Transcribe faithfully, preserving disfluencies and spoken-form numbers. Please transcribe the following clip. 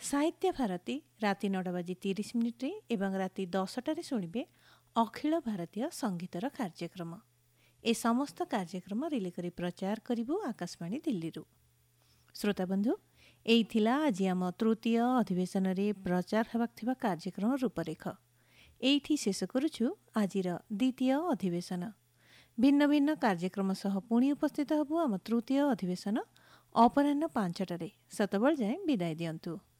साहित्य भारती राति नौटा बाजी तीस मिनिट्रे एवं राति दसटारे शुणिबे अखिल भारतीय संगीतर कार्यक्रम। ए समस्त कार्यक्रम रिले करी प्रचार करिबु आकाशवाणी दिल्ली रु। श्रोताबंधु, एई थिला आज आम तृतीय अधिवेशन रे प्रचार हेबाक थिबा कार्यक्रम रूपरेख। एइथि शेष करुछु आजिर द्वितीय अधिवेशन। भिन्न भिन्न कार्यक्रम सह पुणी उपस्थित हबु आम तृतीय अधिवेशन अपराह्न पांचटारे। सतबल जाए विदाय दियंतु।